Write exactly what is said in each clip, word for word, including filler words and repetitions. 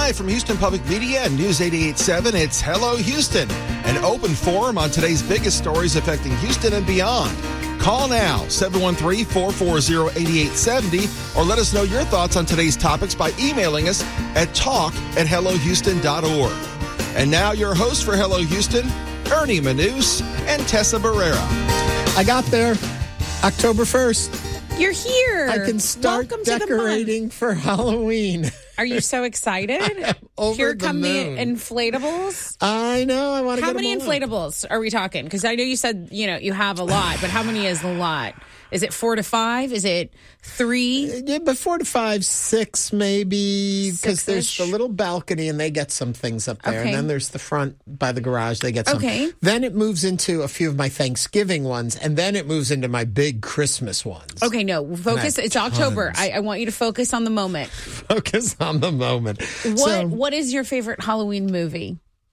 Live from Houston Public Media and News eighty-eight point seven, it's Hello Houston, an open forum on today's biggest stories affecting Houston and beyond. Call now, seven one three, four four zero, eight eight seven zero, or let us know your thoughts on today's topics by emailing us at talk at hello houston dot org. And now your hosts for Hello Houston, Ernie Manous and Tessa Barrera. I got there October first. You're here. I can start Welcome decorating for Halloween. Are you so excited? Over Here the come moon. the inflatables. I know. I want to How get many them all out. inflatables are we talking? Because I know you said, you know, you have a lot, but how many is a lot? Is it four to five? Is it three? Yeah, but four to five, six maybe, because there's Six-ish? the little balcony and they get some things up there. Okay. And then there's the front by the garage, they get some. Okay. Then it moves into a few of my Thanksgiving ones, and then it moves into my big Christmas ones. Okay, no, focus. And I It's have October. tons. I, I want you to focus on the moment. Focus on the moment. What So, What is your favorite Halloween movie?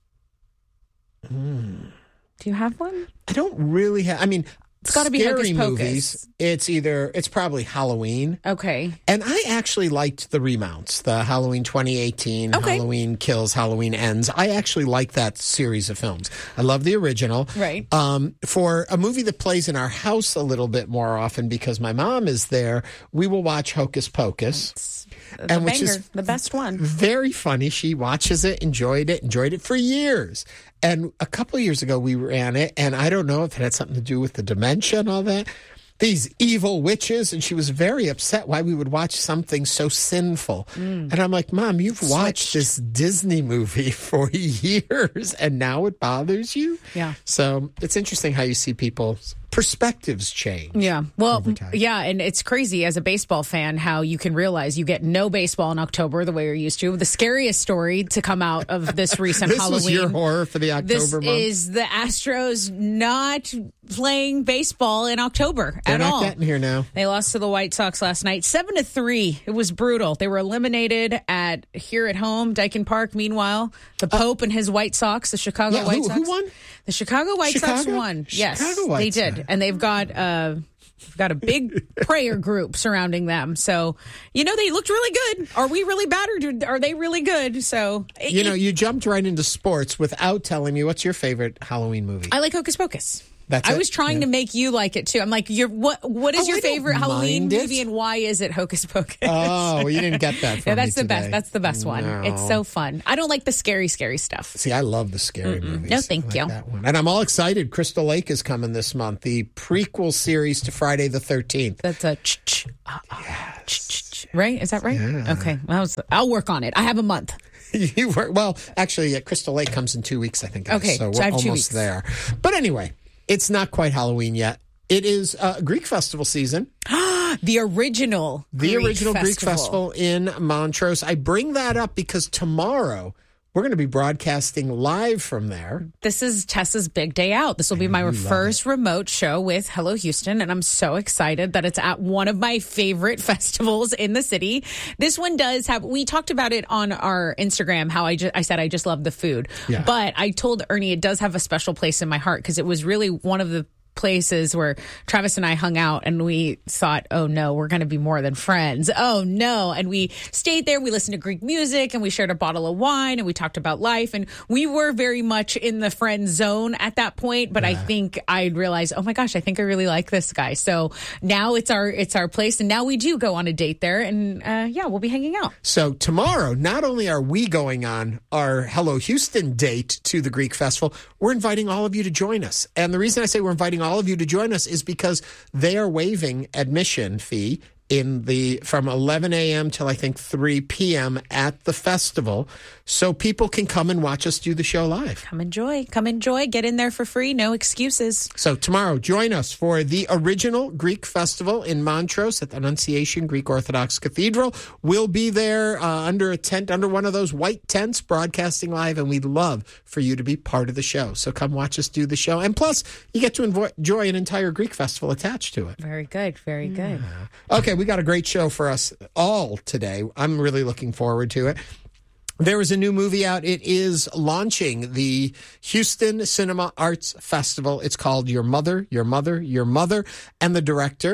Hmm. Do you have one? I don't really have, I mean, It's gotta be scary Hocus Pocus. movies. It's either, it's probably Halloween. Okay. And I actually liked the remounts, the Halloween twenty eighteen, Okay. Halloween Kills, Halloween Ends. I actually like that series of films. I love the original. Right. Um, for a movie that plays in our house a little bit more often because my mom is there, we will watch Hocus Pocus. The And which banger, is the best one. Very funny. She watches it, enjoyed it, enjoyed it for years. And a couple of years ago, we ran it, and I don't know if it had something to do with the dementia and all that. These evil witches, and she was very upset why we would watch something so sinful. Mm. And I'm like, Mom, you've watched this Disney movie for years, and now it bothers you? Yeah. So it's interesting how you see people's perspectives change. Yeah. Well, over time. yeah. And it's crazy as a baseball fan how you can realize you get no baseball in October the way you're used to. The scariest story to come out of this recent This Halloween. was your horror for the October This month? is the Astros not playing baseball in October They're at not all. getting here now. They lost to the White Sox last night, seven to three. It was brutal. They were eliminated at here at home, Dyken Park. Meanwhile, the Pope and his White Sox, the Chicago Yeah, White who- Sox, who won? The Chicago White Sox Chicago? won. Yes, Chicago White they did, Sox. and they've got uh, got a big prayer group surrounding them. So you know they looked really good. Are we really bad, or do, are they really good? So You know, you jumped right into sports without telling me what's your favorite Halloween movie. I like Hocus Pocus. That's I it? was trying Yeah. to make you like it too. I'm like, you're, what? What is Oh, your I don't favorite Halloween mind it. movie, and why is it Hocus Pocus? Oh, well, you didn't get that from Yeah, that's me the best. today. That's the best one. No. It's so fun. I don't like the scary, scary stuff. See, I love the scary movies. No, thank I like you. that one. And I'm all excited. Crystal Lake is coming this month, the prequel series to Friday the thirteenth. That's a ch ch ah, ah, ch ch ch. Right? Is that right? Okay. Well, I was- I'll work on it. I have a month. You were, well, actually, uh, Crystal Lake comes in two weeks, I think. Okay, So so we're I have two almost weeks. there. But anyway, it's not quite Halloween yet. It is uh, Greek festival season. The original. The Greek original Greek festival in Montrose. I bring that up because tomorrow we're going to be broadcasting live from there. This is Tessa's big day out. This will be my first remote show with Hello Houston, and I'm so excited that it's at one of my favorite festivals in the city. This one does have, we talked about it on our Instagram, how I, ju- I said I just love the food. Yeah. But I told Ernie it does have a special place in my heart because it was really one of the places where Travis and I hung out and we thought, oh no, we're going to be more than friends. Oh no. And we stayed there. We listened to Greek music and we shared a bottle of wine and we talked about life. And we were very much in the friend zone at that point. But I think I realized, oh my gosh, I think I really like this guy. So now it's our, it's our place. And now we do go on a date there. And uh, yeah, we'll be hanging out. So tomorrow, not only are we going on our Hello Houston date to the Greek festival, we're inviting all of you to join us. And the reason I say we're inviting all of you to join us is because they are waiving admission fee in the from eleven a.m. till I think three p.m. at the festival, so people can come and watch us do the show live. Come enjoy. Come enjoy. Get in there for free. No excuses. So tomorrow, join us for the original Greek festival in Montrose at the Annunciation Greek Orthodox Cathedral. We'll be there uh, under a tent, under one of those white tents, broadcasting live, and we'd love for you to be part of the show. So come watch us do the show. And plus, you get to enjoy an entire Greek festival attached to it. Very good. Very good. Okay, we got a great show for us all today. I'm really looking forward to it. There is a new movie out. It is launching the Houston Cinema Arts Festival. It's called Your Mother, Your Mother, Your Mother. And the director,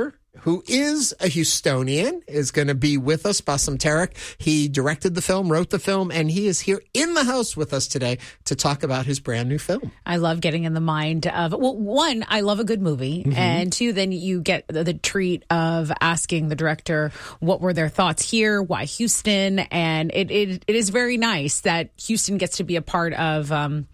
who is a Houstonian, is going to be with us. Bassem Tarek. He directed the film, wrote the film, and he is here in the house with us today to talk about his brand new film. I love getting in the mind of, well, one, I love a good movie. Mm-hmm. And two, then you get the, the treat of asking the director what were their thoughts here, why Houston. And it, it, it is very nice that Houston gets to be a part of, um,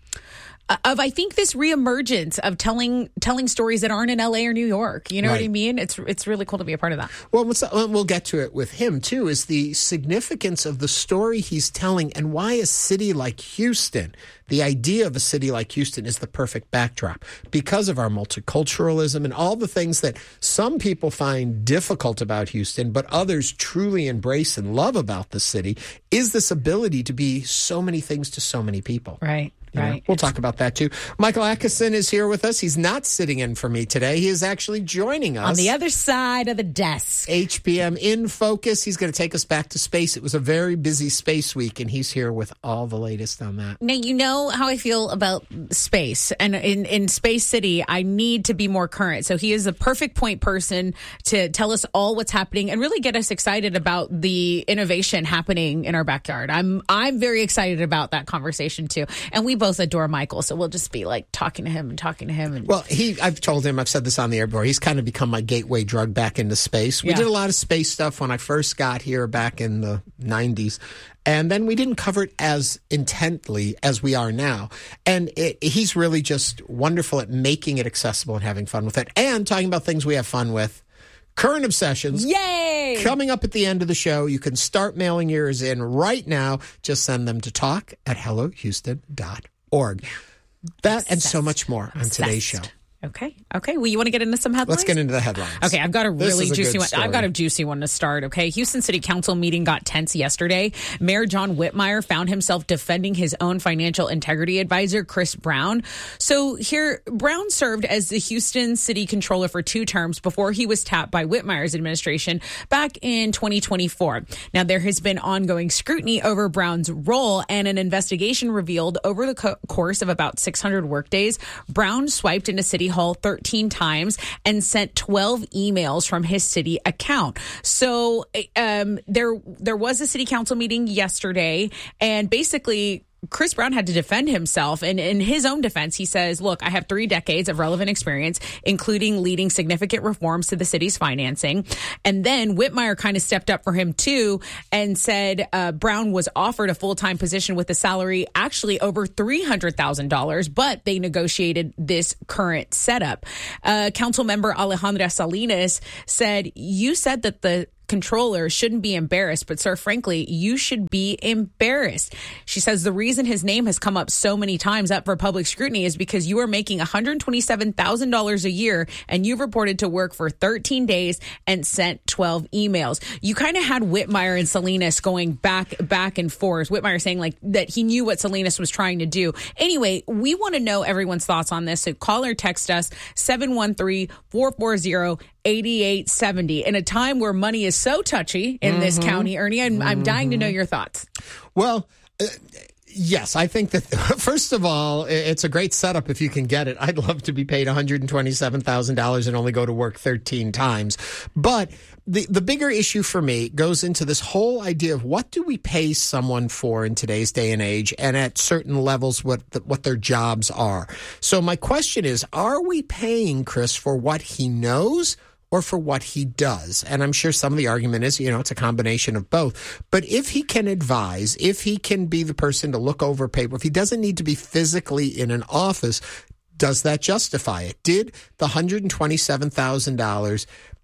of I think this reemergence of telling telling stories that aren't in L A or New York. You know right. what I mean? It's it's really cool to be a part of that. Well, what's, we'll get to it with him, too, is the significance of the story he's telling and why a city like Houston, the idea of a city like Houston is the perfect backdrop because of our multiculturalism and all the things that some people find difficult about Houston, but others truly embrace and love about the city, is this ability to be so many things to so many people. Right. You know, right. We'll talk about that, too. Michael Atkinson is here with us. He's not sitting in for me today. He is actually joining us. On the other side of the desk. H P M in focus. He's going to take us back to space. It was a very busy space week, and he's here with all the latest on that. Now, you know how I feel about space. And in, in Space City, I need to be more current. So he is a perfect point person to tell us all what's happening and really get us excited about the innovation happening in our backyard. I'm I'm very excited about that conversation, too. And we both adore Michael, so we'll just be like talking to him and talking to him. And well, he, I've told him, I've said this on the air before, he's kind of become my gateway drug back into space. We yeah. did a lot of space stuff when I first got here back in the nineties. And then we didn't cover it as intently as we are now. And it, he's really just wonderful at making it accessible and having fun with it. And talking about things we have fun with. Current Obsessions. Yay! Coming up at the end of the show. You can start mailing yours in right now. Just send them to talk at hello houston dot org. That Obsessed. And so much more on Obsessed. Today's show. Okay. Okay. Well, you want to get into some headlines? Let's get into the headlines. Okay. I've got a really a juicy one. I've got a juicy one to start. Okay. Houston City Council meeting got tense yesterday. Mayor John Whitmire found himself defending his own financial integrity advisor, Chris Brown. So here, Brown served as the Houston City Controller for two terms before he was tapped by Whitmire's administration back in twenty twenty-four. Now, there has been ongoing scrutiny over Brown's role, and an investigation revealed over the co- course of about six hundred workdays, Brown swiped into City Hall thirteen times and sent twelve emails from his city account. So um, there there was a city council meeting yesterday, and basically Chris Brown had to defend himself. And in his own defense, he says, look, I have three decades of relevant experience, including leading significant reforms to the city's financing. And then Whitmire kind of stepped up for him, too, and said uh, Brown was offered a full-time position with a salary actually over three hundred thousand dollars, but they negotiated this current setup. Uh, council member Alejandra Salinas said, you said that the controller shouldn't be embarrassed, but sir, frankly, you should be embarrassed. She says the reason his name has come up so many times up for public scrutiny is because you are making one hundred twenty-seven thousand dollars a year and you've reported to work for thirteen days and sent twelve emails. You kind of had Whitmire and Salinas going back, back and forth. Whitmire saying like that he knew what Salinas was trying to do. Anyway, we want to know everyone's thoughts on this. So call or text us seven one three, four four zero, eight eight seven zero. In a time where money is so touchy in mm-hmm. this county, Ernie, I'm, mm-hmm. I'm dying to know your thoughts. Well, uh, yes, I think that, first of all, it's a great setup if you can get it. I'd love to be paid one hundred twenty-seven thousand dollars and only go to work thirteen times. But the, the bigger issue for me goes into this whole idea of what do we pay someone for in today's day and age, and at certain levels what the, what their jobs are. So my question is, are we paying Chris for what he knows or for what he does? And I'm sure some of the argument is, you know, it's a combination of both. But if he can advise, if he can be the person to look over paper, if he doesn't need to be physically in an office, does that justify it? Did the one hundred twenty-seven thousand dollars,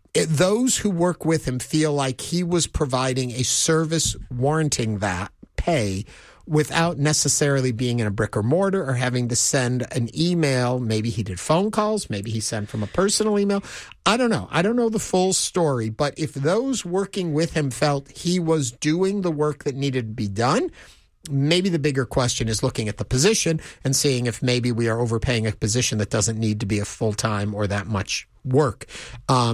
those who work with him feel like he was providing a service warranting that pay without necessarily being in a brick or mortar or having to send an email? Maybe he did phone calls. Maybe he sent from a personal email. I don't know. I don't know the full story. But if those working with him felt he was doing the work that needed to be done, maybe the bigger question is looking at the position and seeing if maybe we are overpaying a position that doesn't need to be a full-time or that much work. Um,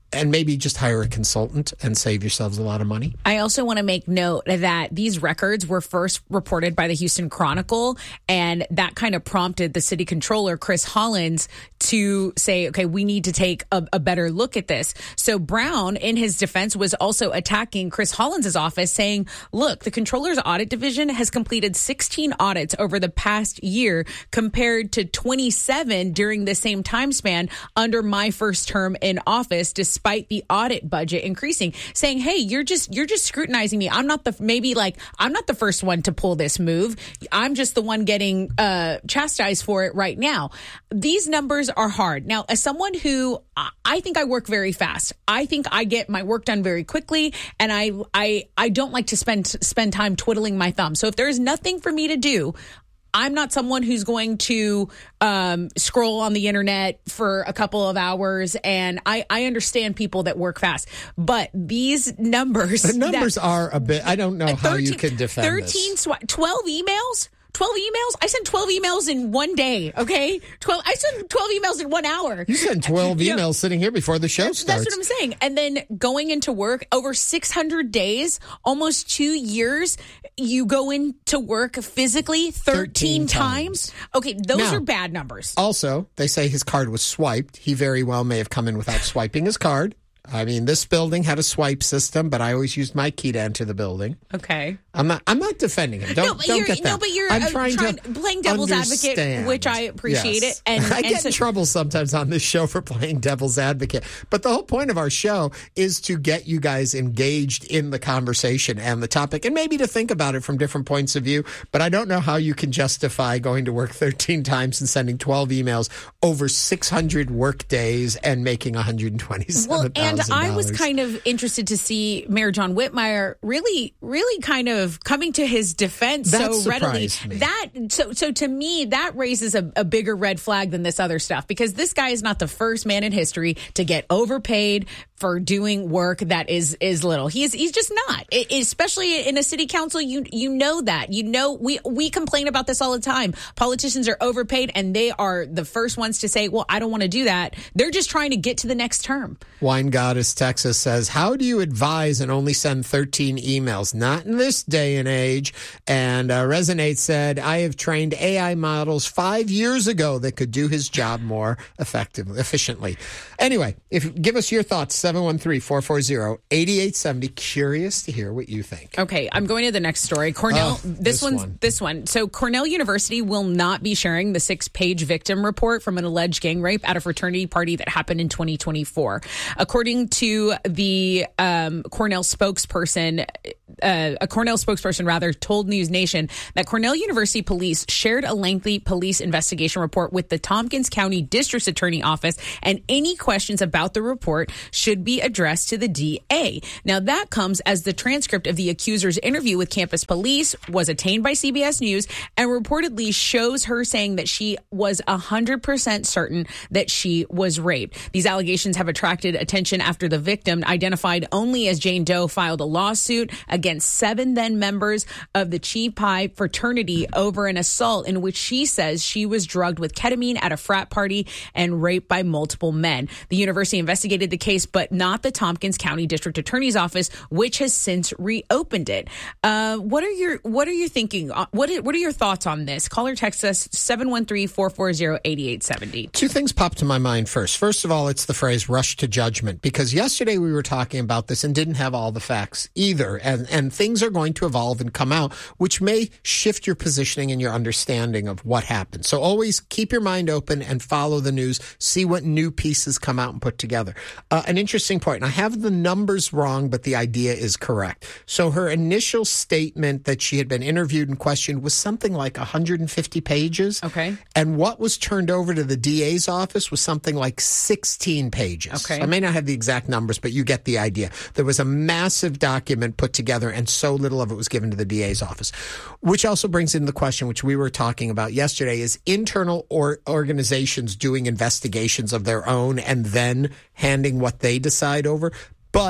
and maybe just hire a consultant and save yourselves a lot of money. I also want to make note that these records were first reported by the Houston Chronicle, and that kind of prompted the city controller, Chris Hollins, to say, okay, we need to take a, a better look at this. So Brown, in his defense, was also attacking Chris Hollins' office, saying, look, the controller's audit division has completed sixteen audits over the past year compared to twenty-seven during the same time span under my first term in office, despite the audit budget increasing, saying, hey, you're just you're just scrutinizing me. I'm not the maybe like I'm not the first one to pull this move. I'm just the one getting uh, chastised for it right now. These numbers are hard. Now, as someone who I think I work very fast, I think I get my work done very quickly, and I I I don't like to spend spend time twiddling my thumb. So if there is nothing for me to do, I'm not someone who's going to um, scroll on the internet for a couple of hours, and I, I understand people that work fast. But these numbers... The numbers that, are a bit... I don't know how thirteen, you can defend thirteen, this. twelve emails? twelve emails? I sent twelve emails in one day, okay? twelve. I sent twelve emails in one hour. You sent twelve emails you know, sitting here before the show that's, starts. That's what I'm saying. And then going into work, over six hundred days, almost two years, you go into work physically thirteen, thirteen times. times. Okay, those now, are bad numbers. Also, they say his card was swiped. He very well may have come in without swiping his card. I mean, this building had a swipe system, but I always used my key to enter the building. Okay. I'm not. I'm not defending him. Don't, no, but don't you're, get that. No, but you're I'm uh, trying, trying to playing devil's understand. advocate, which I appreciate yes. it. And I and get so, in trouble sometimes on this show for playing devil's advocate. But the whole point of our show is to get you guys engaged in the conversation and the topic, and maybe to think about it from different points of view. But I don't know how you can justify going to work thirteen times and sending twelve emails over six hundred work days and making one hundred twenty-seven thousand dollars. Well, and I was kind of interested to see Mayor John Whitmire really, really kind of coming to his defense that so readily. Me. That so so to me that raises a, a bigger red flag than this other stuff, because this guy is not the first man in history to get overpaid for doing work that is is little. He's he's just not. It, especially in a city council, you you know that. You know we we complain about this all the time. Politicians are overpaid, and they are the first ones to say, "Well, I don't want to do that." They're just trying to get to the next term. Wine Goddess Texas says, "How do you advise and only send thirteen emails? Not in this day and age." And uh, Resonate said, "I have trained A I models five years ago that could do his job more effectively, efficiently." Anyway, if give us your thoughts. seven one three, four four zero, eight eight seven zero. Curious to hear what you think. Okay, I'm going to the next story. Cornell, oh, this, this one's one. this one. So Cornell University will not be sharing the six-page victim report from an alleged gang rape at a fraternity party that happened in twenty twenty-four. According to the um, Cornell spokesperson, uh, a Cornell spokesperson rather told News Nation that Cornell University police shared a lengthy police investigation report with the Tompkins County District Attorney Office, and any questions about the report should be addressed to the D A. Now, that comes as the transcript of the accuser's interview with campus police was obtained by C B S News and reportedly shows her saying that she was one hundred percent certain that she was raped. These allegations have attracted attention after the victim, identified only as Jane Doe, filed a lawsuit against seven then members of the Chi Pi fraternity over an assault in which she says she was drugged with ketamine at a frat party and raped by multiple men. The university investigated the case, but not the Tompkins County District Attorney's Office, which has since reopened it. Uh, what are your What are you thinking? What are, What are your thoughts on this? Call or text us seven one three, four four zero, eight eight seven zero. Two things pop to my mind first. First of all, it's the phrase "rush to judgment," because yesterday we were talking about this and didn't have all the facts either, and and things are going to evolve and come out, which may shift your positioning and your understanding of what happened. So always keep your mind open and follow the news. See what new pieces come out and put together. Uh, an interesting point, and I have the numbers wrong, but the idea is correct. So her initial statement that she had been interviewed and questioned was something like one hundred fifty pages. Okay. And what was turned over to the D A's office was something like sixteen pages. Okay. So I may not have the exact numbers, but you get the idea. There was a massive document put together, and so little of it was given to the D A's office, which also brings in the question, which we were talking about yesterday, is internal or organizations doing investigations of their own and then handing what they decide over. But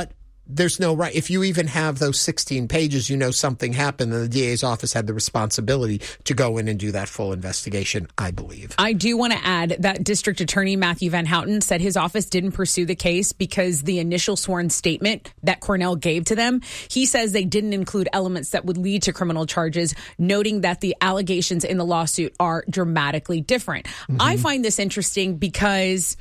there's no right. If you even have those sixteen pages, you know something happened, and the D A's office had the responsibility to go in and do that full investigation, I believe. I do want to add that District Attorney Matthew Van Houten said his office didn't pursue the case because the initial sworn statement that Cornell gave to them, he says they didn't include elements that would lead to criminal charges, noting that the allegations in the lawsuit are dramatically different. Mm-hmm. I find this interesting because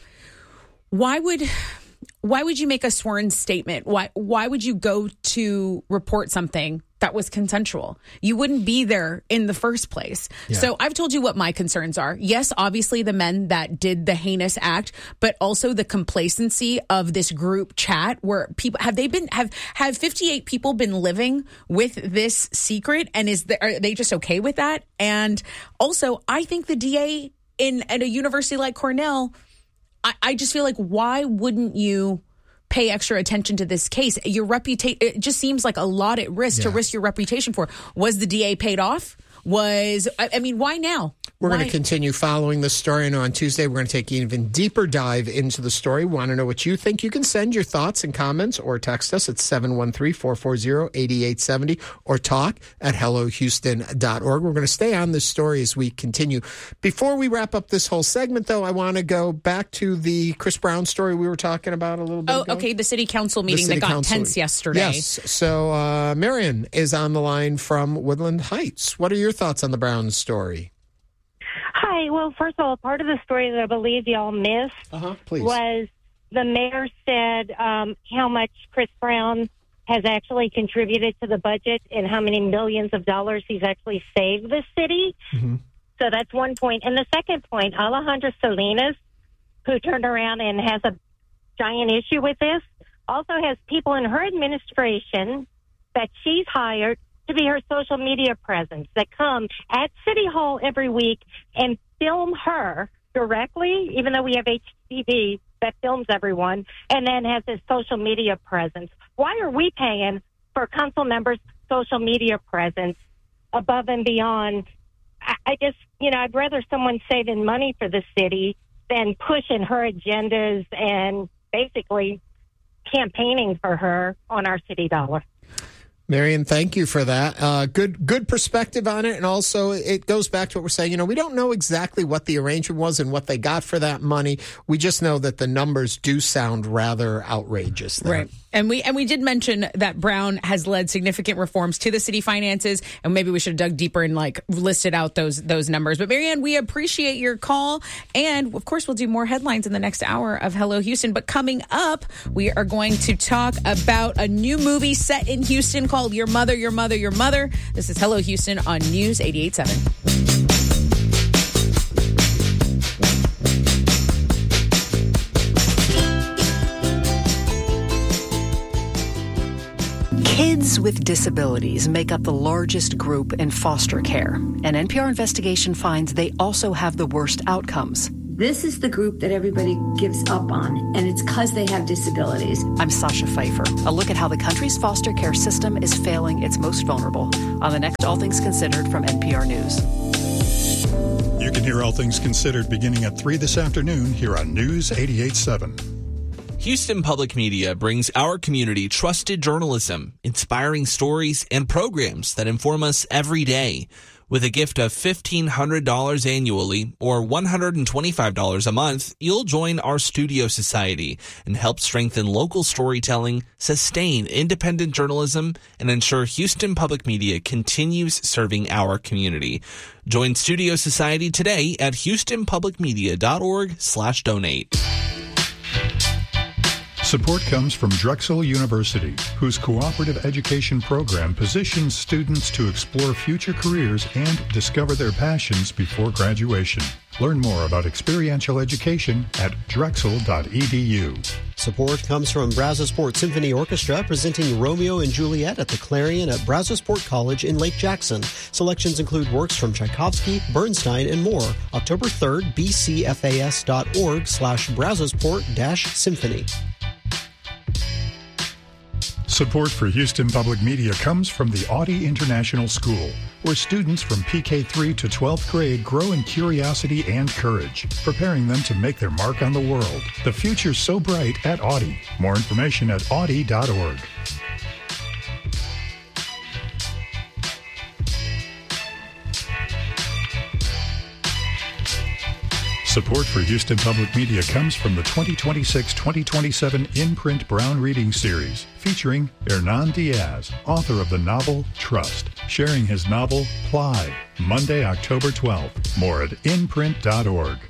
why would... Why would you make a sworn statement? Why why would you go to report something that was consensual? You wouldn't be there in the first place. Yeah. So I've told you what my concerns are. Yes, obviously the men that did the heinous act, but also the complacency of this group chat where people have they been have have fifty-eight people been living with this secret, and is the, are they just okay with that? And also, I think the D A in at a university like Cornell, I, I just feel like, why wouldn't you pay extra attention to this case? Your reputation, it just seems like a lot at risk yeah. to risk your reputation for. Was the D A paid off? Was, I, I mean, why now? We're going to continue following the story, and on Tuesday, we're going to take an even deeper dive into the story. We want to know what you think. You can send your thoughts and comments or text us at seven one three, four four zero, eight eight seven zero or talk at hello houston dot org. We're going to stay on this story as we continue. Before we wrap up this whole segment, though, I want to go back to the Chris Brown story we were talking about a little bit oh, ago. okay, the city council meeting city that got council. tense yesterday. Yes, so uh, Marion is on the line from Woodland Heights. What are your thoughts on the Brown story? Hi. Well, first of all, part of the story that I believe y'all missed uh-huh, please. was the mayor said um, how much Chris Brown has actually contributed to the budget and how many millions of dollars he's actually saved the city. Mm-hmm. So that's one point. And the second point, Alejandra Salinas, who turned around and has a giant issue with this, also has people in her administration that she's hired to be her social media presence that come at City Hall every week and film her directly, even though we have H T V that films everyone, and then has his social media presence. Why are we paying for council members' social media presence above and beyond? I, I just, you know, I'd rather someone saving money for the city than pushing her agendas and basically campaigning for her on our city dollar. Marion, thank you for that. Uh, good good perspective on it. And also, it goes back to what we're saying. You know, we don't know exactly what the arrangement was and what they got for that money. We just know that the numbers do sound rather outrageous there. Right. And we and we did mention that Brown has led significant reforms to the city finances, and maybe we should have dug deeper and like listed out those those numbers. But Marianne, we appreciate your call, and of course we'll do more headlines in the next hour of Hello Houston. But coming up, we are going to talk about a new movie set in Houston called Your Mother, Your Mother, Your Mother. This is Hello Houston on News eighty-eight point seven. Kids with disabilities make up the largest group in foster care. An N P R investigation finds they also have the worst outcomes. This is the group that everybody gives up on, and it's because they have disabilities. I'm Sasha Pfeiffer. A look at how the country's foster care system is failing its most vulnerable on the next All Things Considered from N P R News. You can hear All Things Considered beginning at three this afternoon here on News eighty-eight point seven. Houston Public Media brings our community trusted journalism, inspiring stories, and programs that inform us every day. With a gift of fifteen hundred dollars annually or one hundred twenty-five dollars a month, you'll join our Studio Society and help strengthen local storytelling, sustain independent journalism, and ensure Houston Public Media continues serving our community. Join Studio Society today at houstonpublicmedia.org slash donate. Support comes from Drexel University, whose cooperative education program positions students to explore future careers and discover their passions before graduation. Learn more about experiential education at drexel dot e d u. Support comes from Brazosport Symphony Orchestra presenting Romeo and Juliet at the Clarion at Brazosport College in Lake Jackson. Selections include works from Tchaikovsky, Bernstein, and more. October third, b c f a s dot org slash brazosport dash symphony. Support for Houston Public Media comes from the Audi International School, where students from P K three to twelfth grade grow in curiosity and courage, preparing them to make their mark on the world. The future's so bright at Audi. More information at audi dot org. Support for Houston Public Media comes from the twenty twenty-six twenty twenty-seven Imprint Brown Reading Series, featuring Hernan Diaz, author of the novel Trust, sharing his novel Ply, Monday, October twelfth. More at imprint dot org.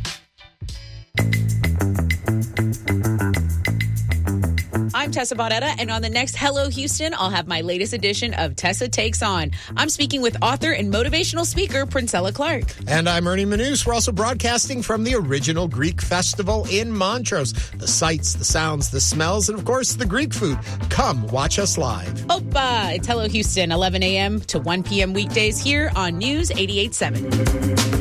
I'm Tessa Baudetta, and on the next Hello Houston, I'll have my latest edition of Tessa Takes On. I'm speaking with author and motivational speaker, Princella Clark. And I'm Ernie Manous. We're also broadcasting from the original Greek festival in Montrose. The sights, the sounds, the smells, and of course, the Greek food. Come watch us live. Opa! It's Hello Houston, eleven a.m. to one p.m. weekdays here on News eighty-eight point seven.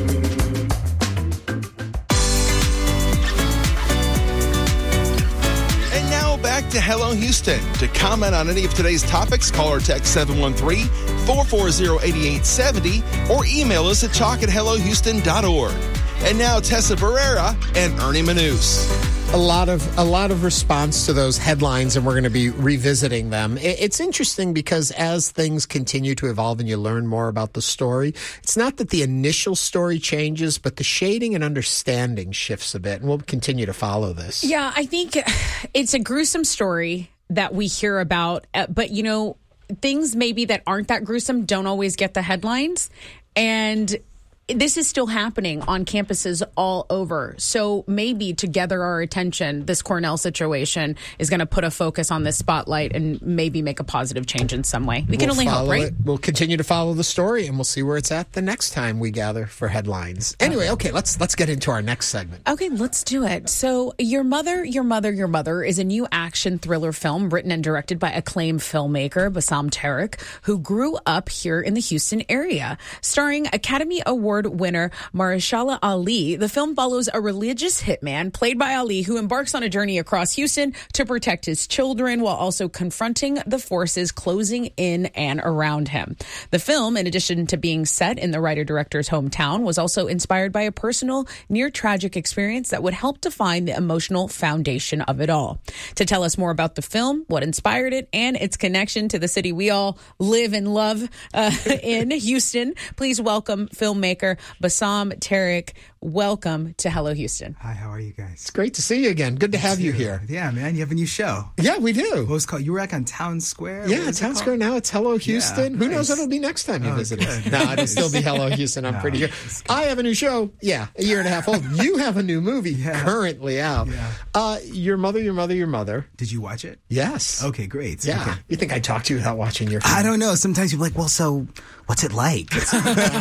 Back to Hello Houston. To comment on any of today's topics, call or text seven one three, four four zero, eight eight seven zero or email us at chalk at hello houston dot org. And now Tessa Barrera and Ernie Manous. A lot of a lot of response to those headlines, and we're going to be revisiting them. It's interesting because as things continue to evolve and you learn more about the story, it's not that the initial story changes, but the shading and understanding shifts a bit, and we'll continue to follow this. Yeah, I think it's a gruesome story that we hear about, but, you know, things maybe that aren't that gruesome don't always get the headlines, and this is still happening on campuses all over. So maybe to gather our attention, this Cornell situation is going to put a focus on this spotlight and maybe make a positive change in some way. We can we'll only hope, right? It. We'll continue to follow the story, and we'll see where it's at the next time we gather for headlines. Anyway, okay, let's let's get into our next segment. Okay, let's do it. So Your Mother, Your Mother, Your Mother is a new action thriller film written and directed by acclaimed filmmaker Bassam Tariq, who grew up here in the Houston area. Starring Academy Award winner Mahershala Ali, the film follows a religious hitman played by Ali who embarks on a journey across Houston to protect his children while also confronting the forces closing in and around him. The film, in addition to being set in the writer-director's hometown, was also inspired by a personal, near-tragic experience that would help define the emotional foundation of it all. To tell us more about the film, what inspired it, and its connection to the city we all live and love uh, in Houston, please welcome filmmaker Bassam Tariq. Welcome to Hello Houston. Hi, how are you guys? It's great to see you again. Good to have you here. Yeah, man, you have a new show. Yeah, we do. What was it called? You were like on Town Square? Yeah, Town Square. Now it's Hello Houston. Yeah, Who nice. knows what it'll be next time you Oh, visit good. us? No, it'll still be Hello Houston. I'm No, pretty sure. it's good. I have a new show. Yeah, a year and a half old. You have a new movie Yeah. currently out. Yeah. Uh, Your Mother, Your Mother, Your Mother. Did you watch it? Yes. Okay, great. Yeah. Okay. You think I talked to you without watching your film? I don't know. Sometimes you're like, well, so what's it like? Do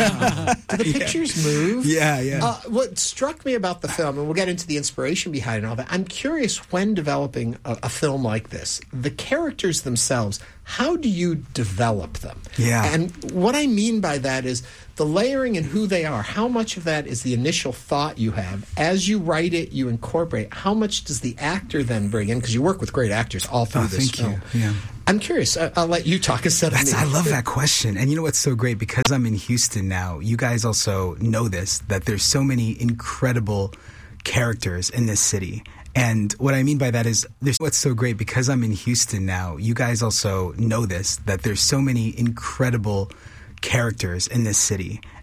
the pictures move? Yeah, yeah. Uh, what struck me about the film, and we'll get into the inspiration behind all that, I'm curious when developing a, a film like this, the characters themselves, how do you develop them? Yeah. And what I mean by that is the layering and who they are. How much of that is the initial thought you have? As you write it, you incorporate. How much does the actor then bring in? Because you work with great actors all through Oh, this thank film. you. Yeah. I'm curious. I, I'll let you talk instead of That's, me. I love that question. And you know what's so great? Because I'm in Houston now, you guys also know this, that there's so many incredible characters in this city. And what I mean by that is, there's what's so great, because I'm in Houston now, you guys also know this, that there's so many incredible characters in this city.